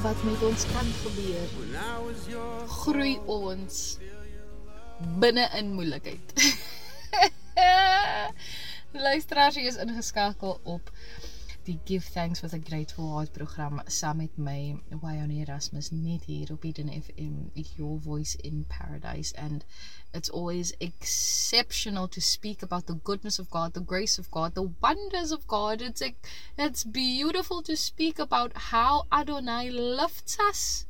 wat met ons kan gebeur, groei ons binne in moeilikheid. Luisteraars, jy is ingeskakel op die Give Thanks with a Grateful Heart program saam met my, Wyone Erasmus, net hier op Eden FM, your voice in paradise. And it's always exceptional to speak about the goodness of God, the grace of God, the wonders of God. It's beautiful to speak about how Adonai lifts us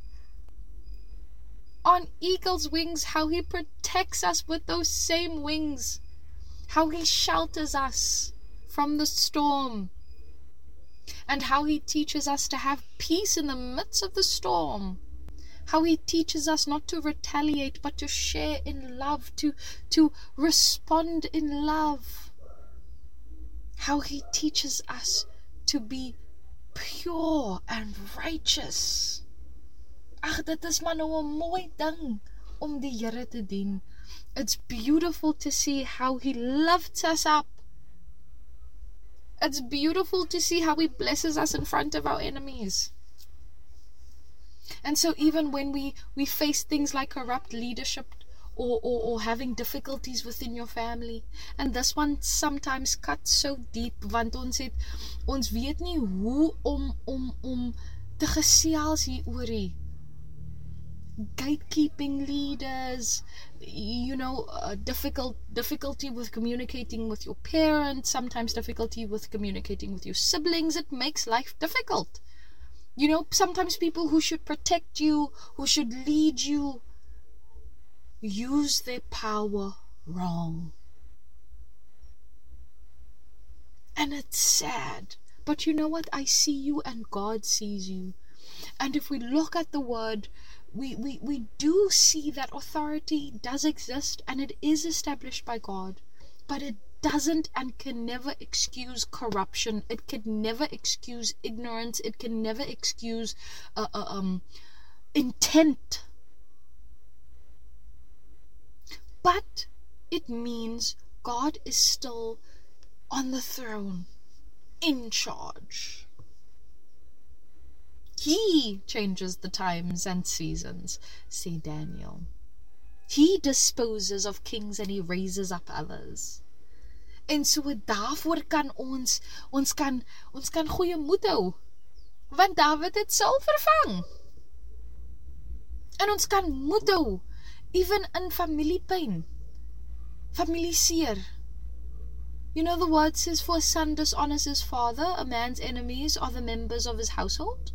on eagle's wings, how he protects us with those same wings, how he shelters us from the storm, and how he teaches us to have peace in the midst of the storm. How he teaches us not to retaliate, but to share in love, to respond in love. How he teaches us to be pure and righteous. Ag, dit is maar nou 'n mooi ding om die Here te dien. It's beautiful to see how he lifts us up. It's beautiful to see how he blesses us in front of our enemies. And so even when we face things like corrupt leadership or having difficulties within your family, and this one sometimes cuts so deep, want ons weet nie hoe om te gesels hieroor nie. Gatekeeping leaders, difficulty with communicating with your parents, sometimes difficulty with communicating with your siblings. It makes life difficult. Sometimes people who should protect you, who should lead you, use their power wrong. And it's sad. But you know what? I see you and God sees you. And if we look at the word, we do see that authority does exist and it is established by God, but it doesn't and can never excuse corruption. It can never excuse ignorance. It can never excuse intent. But it means God is still on the throne, in charge. He changes the times and seasons, say Daniel. He disposes of kings and he raises up others. En so daarvoor kan ons kan goeie moed hou. Want David het Saul vervang. En ons kan moed hou, even in familiepyn, familieseer. The word says, for a son dishonors his father, a man's enemies are the members of his household.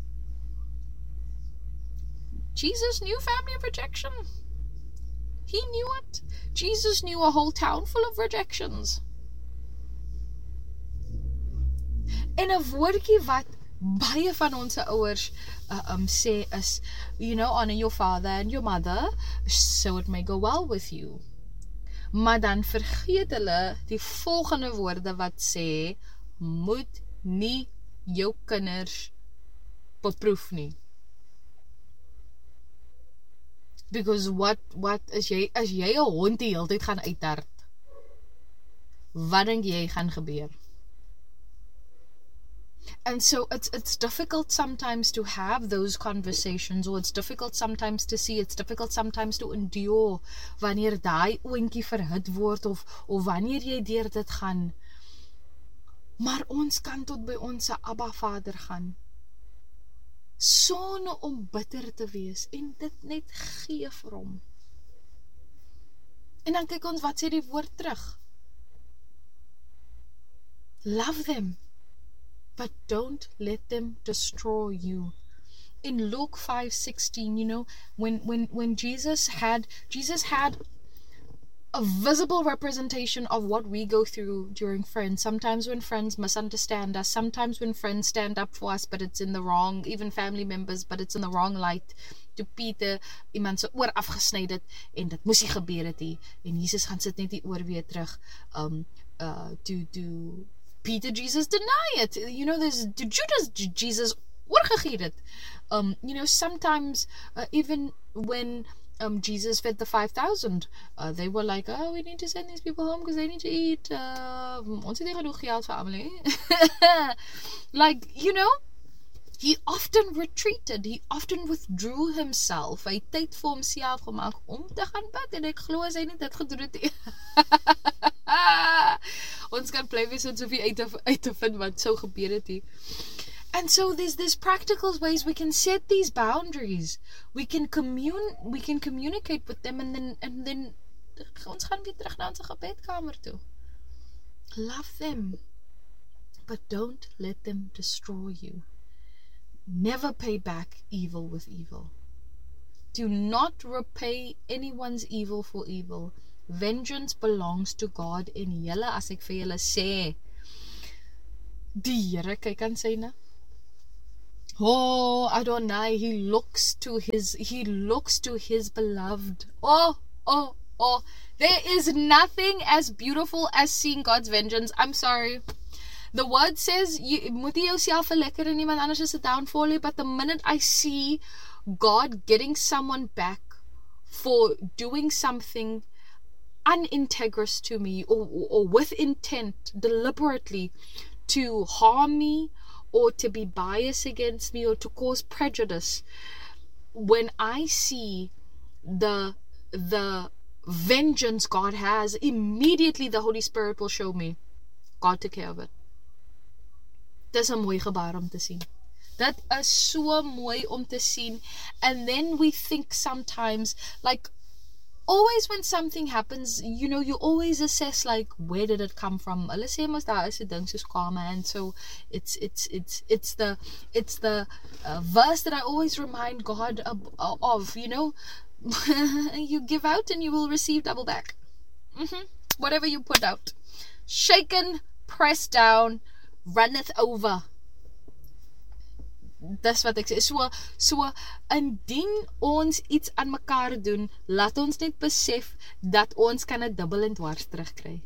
Jesus knew family rejection. He knew it. Jesus knew a whole town full of rejections. En 'n woordjie wat baie van ons ouers sê is, honor your father and your mother, so it may go well with you. Maar dan vergeet hulle die volgende woorde wat sê, moet nie jou kinders beproef nie. Because what as jy 'n hond die hele tyd gaan uithard, wat dink jy gaan gebeur? And so it's difficult sometimes to have those conversations, or it's difficult sometimes to see, it's difficult sometimes to endure wanneer daai oontjie verhit word of wanneer jy deur dit gaan. Maar ons kan tot by ons Abba Vader gaan, sonder om bitter te wees en dit net gee vir hom. En dan kyk ons, wat sê die woord terug? Love them, but don't let them destroy you. In Luke 5:16, when Jesus had a visible representation of what we go through during friends. Sometimes when friends misunderstand us, sometimes when friends stand up for us, but it's in the wrong, even family members, but it's in the wrong light. To Peter, iemand se oor afgesny het, en dit moes nie gebeur het nie, en Jesus gaan sit net die oor weer terug, to Peter, Jesus deny it. There's to Judas, Jesus oorgegee het. Sometimes even when Jesus fed the 5,000, they were like, oh, we need to send these people home because they need to eat. Ons het nie genoeg geld vir almal nie. He often retreated. He often withdrew himself. Hy het tyd vir homself gemaak om te gaan bid en ek glo as hy nie dit gedoen het nie. Ons kan bly wees om soveel uit te vind wat sou gebeur het nie. And so there's practical ways we can set these boundaries. We can communicate with them and then ons gaan weer terug na ons gebedkamer toe. Love them, but don't let them destroy you. Never pay back evil with evil. Do not repay anyone's evil for evil. Vengeance belongs to God. En julle, as ek vir julle sê, die Here kyk aan syne. Oh, Adonai, he looks to his beloved. Oh. There is nothing as beautiful as seeing God's vengeance. I'm sorry. The word says, jy moet nie jouself verlekker en iemand anders is a downfall, but the minute I see God getting someone back for doing something unintegrous to me or with intent, deliberately, to harm me or to be biased against me or to cause prejudice, when I see the vengeance God has, immediately the Holy Spirit will show me God took care of it. Dis 'n mooi gebaar om te sien. That is so mooi om te sien. And then we think sometimes, like, always when something happens, you know, you always assess, like, where did it come from? Hulle sê mos daar is 'n ding soos karma, and so it's the verse that I always remind God of, you know. You give out and you will receive double back. Whatever you put out, shaken, pressed down, runneth over. Dis wat ek sê. So indien ons iets aan mekaar doen, laat ons net besef dat ons kan 'n dubbel en dwars terugkry.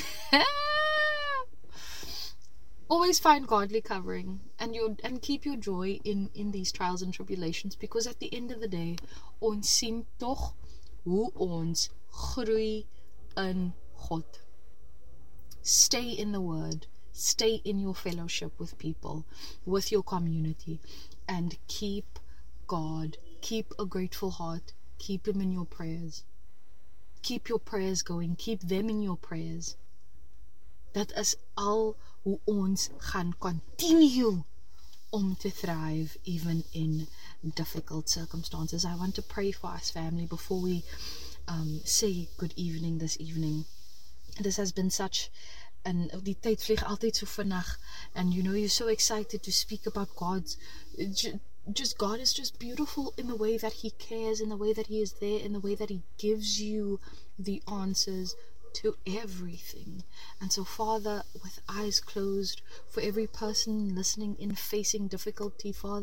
Always find godly covering and keep your joy in these trials and tribulations, because at the end of the day, ons sien tog hoe ons groei in God. Stay in the word. Stay in your fellowship with people, with your community, and keep God. Keep a grateful heart. Keep him in your prayers. Keep your prayers going. Keep them in your prayers. That is al hoe ons gaan continue om te thrive even in difficult circumstances. I want to pray for us, family, before we say good evening this evening. This has been such, and die tyd vlieg altyd so vinnig, and you know, you're so excited to speak about God's just God is just beautiful in the way that he cares, in the way that he is there, in the way that he gives you the answers to everything. And so, Father, with eyes closed, for every person listening in facing difficulty, Father,